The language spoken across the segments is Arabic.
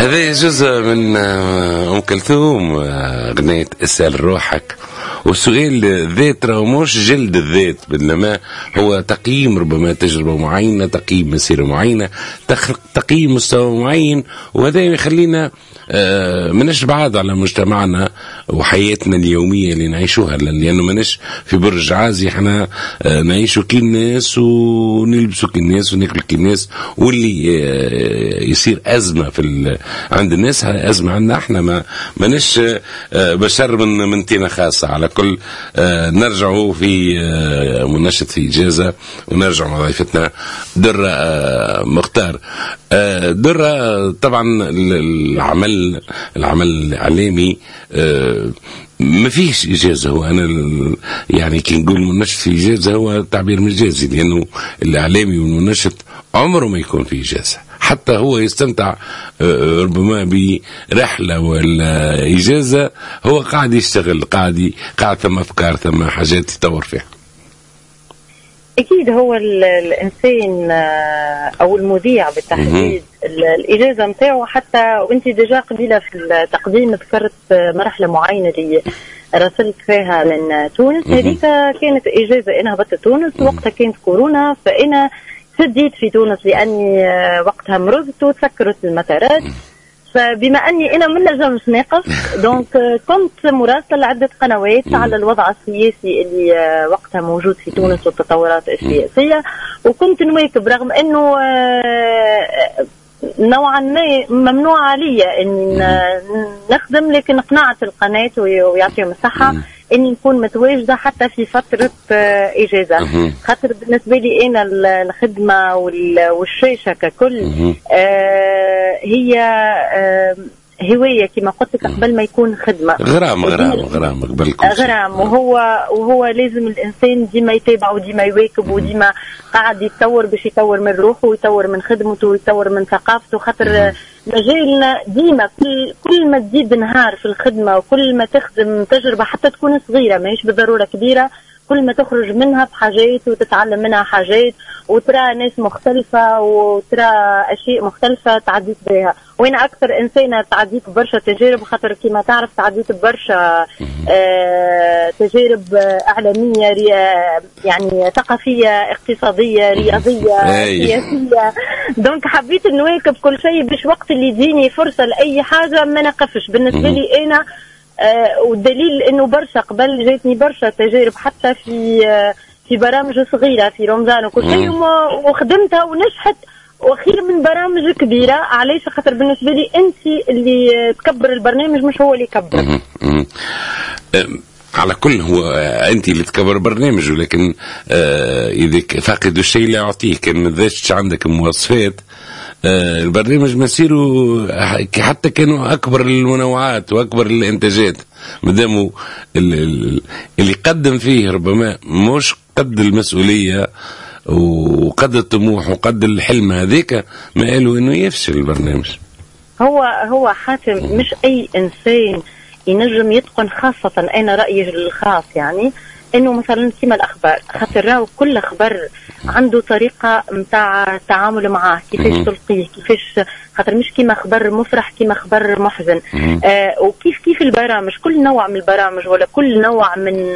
هذا جزء من أم كلثوم، أغنية اسأل روحك. والسؤال ذات راه مش جلد الذات، بينما هو تقييم ربما تجربة معينة، تقييم مسيرة معينة، تقييم مستوى معين. وهذا يخلينا منش بعاد على مجتمعنا وحياتنا اليومية اللي نعيشوها، لأنه منش في برج عازي، احنا نعيشوا كي الناس ونلبسوا كي الناس وناكل كي الناس. واللي يصير أزمة عند الناس أزمة عندنا احنا، منش بشر من تينا خاصة. على كل نرجعوا في منشط في إجازة، ونرجع مع ضيفتنا درة مختار. درة طبعا العمل الإعلامي ما فيش إجازة. هو أنا يعني كي نقول منشط في إجازة هو تعبير مجازي، لأنه الإعلامي والمنشط عمره ما يكون في إجازة، حتى هو يستمتع ربما برحلة ولا إجازة، هو قاعد يشتغل، قاعد ثم أفكار، ثم حاجات يطور فيها. أكيد هو الإنسان أو المذيع بالتحديد الإجازة متاعه، حتى وأنت ديجا قبيلة في التقديم ذكرت مرحلة معينة اللي راسلت فيها من تونس. هذيك كانت إجازة، أنا هبطت تونس وقتها كانت كورونا، فأنا سديت في تونس لأني وقتها مرضت وتسكرت المطارات. فبما أني أنا من نجمش ناقص دونك كنت مراسلة لعدة قنوات على الوضع السياسي اللي وقتها موجود في تونس والتطورات السياسية، وكنت نواكب رغم أنه نوعا ما ممنوع علي أني نخدم، لكن اقنعت القناة ويعطيهم الصحة اني نكون متواجده حتى في فتره اجازه. خاطر بالنسبه لي انا الخدمه والشاشه ككل هي هوايه كما قلت لك قبل ما يكون خدمه. غرام قبل كل شيء. غرام، وهو لازم الانسان ديما يتابع وديما يواكب وديما قاعد يتطور باش يطور من روحه ويطور من خدمته ويطور من ثقافته. خاطر مجالنا ديما كل ما تزيد نهار في الخدمه وكل ما تخدم تجربه حتى تكون صغيره ماهيش بالضروره كبيره، كل ما تخرج منها بحاجات وتتعلم منها حاجات وترى ناس مختلفة وترى أشياء مختلفة تعديت بها. وأنا أكثر إنسانة تعديت برشا تجارب، خاطر كما تعرف تعديت برشا تجارب إعلامية، يعني ثقافية، اقتصادية، رياضية، سياسية. دونك حبيت نواكب كل شيء باش وقت اللي يجيني فرصة لأي حاجة ما نقفش. بالنسبة لي أنا والدليل انه برشا قبل جاتني برشا تجارب حتى في برامج صغيره في رمضان وكل شيء وخدمتها ونجحت، وخير من برامج كبيره. علاش؟ خاطر بالنسبه لي انت اللي تكبر البرنامج مش هو اللي يكبر. على كل هو انت اللي تكبر برنامج، ولكن اذا فاقد الشيء لا يعطيك، ان ما ذاتش عندك مواصفات البرنامج مسيره حتى كانوا أكبر المنوعات وأكبر الإنتاجات، مدامه اللي قدم فيه ربما مش قد المسؤولية وقد الطموح وقد الحلم هذيك، ما قالوا إنه يفشل البرنامج. هو حاتم مش أي إنسان ينجم يتقن، خاصة أنا رأيي الخاص يعني انه مثلا كما الاخبار، خاطر راهو كل خبر عنده طريقه نتاع التعامل معاه، كيفاش تلقيه، كيفاش، خاطر مش كيما خبر مفرح كيما خبر محزن. وكيف البرامج، كل نوع من البرامج ولا كل نوع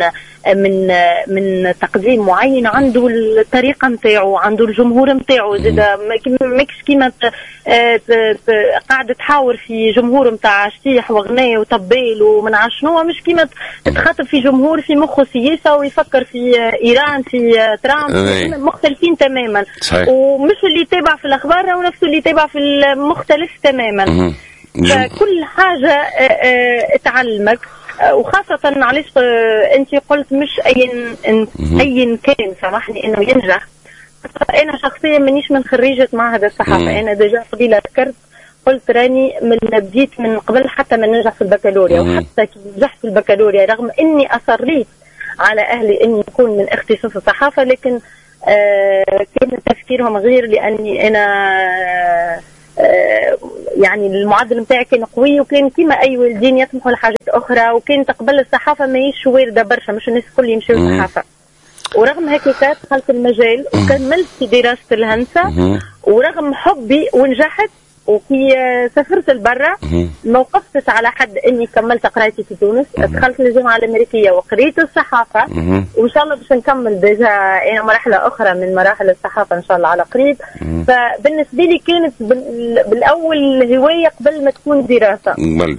من تقديم معين عنده الطريقه نتاعو، عنده الجمهور نتاعو. زيد ماكش كيما قاعد تحاور في جمهور نتاع شتيح وغناء وطبال ومن شنو، مش كيما تخاطب في جمهور في مخه سياسه ويفكر في ايران في ترامب، مختلفين تماما. صحيح. ومش اللي يتابع في الاخبار ونفس اللي يتابع في المختلف تماما. فكل حاجه تعلمك، وخاصة علاش انت قلت مش اي كان سامحني انه ينجح. انا شخصيا مانيش من خريجة معهد الصحافة، انا ديجا قبيله ذكرت قلت راني بديت من قبل حتى ما ننجح في البكالوريا، وحتى كي نجحت في البكالوريا رغم اني اصريت على اهلي اني اكون من اختصاص الصحافة، لكن كان تفكيرهم غير، لاني انا يعني المعدل نتاعي كان قوي، وكان كيما اي والدين يطمحوا لحاجات اخرى، وكان تقبل الصحافه ماهيش وارده برشا، مش الناس الكل يمشيو للصحافه. ورغم هيك دخلت المجال وكملت في دراسه الهندسه، ورغم حبي ونجحت وكي سافرت لبرا ما وقفتش على حد اني كملت قرايتي في تونس. دخلت الجامعه الامريكيه وقريت الصحافه، وان شاء الله باش نكمل ديجا انا مرحله اخرى من مراحل الصحافه ان شاء الله على قريب. فبالنسبه لي كانت بالاول هوايه قبل ما تكون دراسه.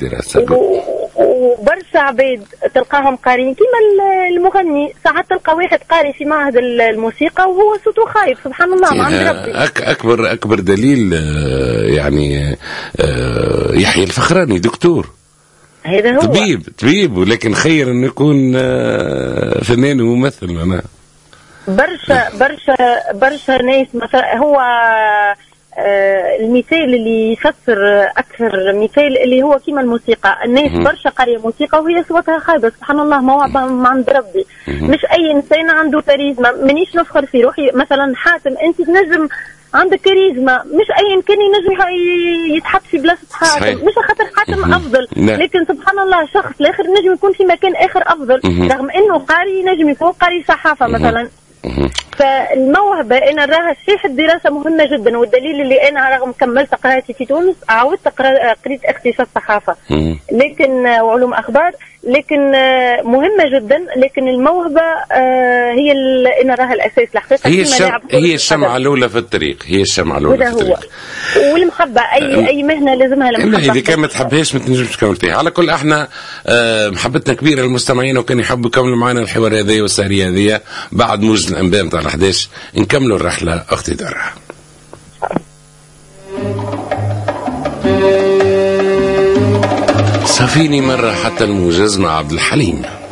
وبرشا عباد تلقاهم قارين كيما المغني، ساعات تلقى واحد قاري في معهد الموسيقى وهو صوته خايب سبحان الله ما عند ربي. اكبر دليل يعني يحيى الفخراني دكتور، هذا هو طبيب ولكن خير انه يكون فنان وممثل. انا برشا ناس مثلا هو المثال اللي يفسر اكثر مثال اللي هو كيما الموسيقى. الناس برشا قاريه موسيقى وهي صوتها خايبه سبحان الله ما عند ربي. مش اي انسان عنده كاريزما، مانيش نفخر في روحي. مثلا حاتم انت تنجم عندك كاريزما، مش اي كان ينجم يتحط في بلاصه حاتم، مش خاطر حاتم افضل لكن سبحان الله شخص الاخر نجم يكون في مكان اخر افضل رغم انه قاري نجم يكون قاري صحافه مثلا. فالموهبة أنا راها صحيح الدراسة مهمة جدا، والدليل اللي أنا رغم كملت قراءتي في تونس عاودت قريت اختصاص صحافة لكن وعلوم أخبار، لكن مهمة جدا. لكن الموهبة هي أنا راها الأساس الحقيقة. هي الشمعة الأولى في الطريق، والمحبة أي مهنة لازمها المحبة. إذا كان ما تحبهاش ما تنجمش تكمل فيها. على كل احنا محبتنا كبيرة للمستمعين، وكان يحبوا يكملوا معنا الحوار هذه والسهرية هذه بعد موجز الأنباء متاع 11 نكملوا الرحلة أختي دارها. صافيني مرة حتى الموجز مع عبد الحليم.